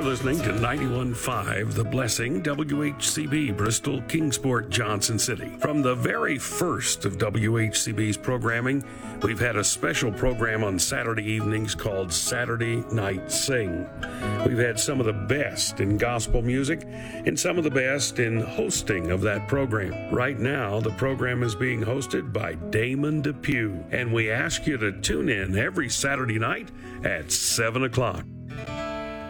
listening to 91.5 The Blessing, WHCB, Bristol, Kingsport, Johnson City. From the very first of WHCB's programming, we've had a special program on Saturday evenings called Saturday Night Sing. We've had some of the best in gospel music and some of the best in hosting of that program. Right now, the program is being hosted by Damon Depew, and we ask you to tune in every Saturday night at 7 o'clock.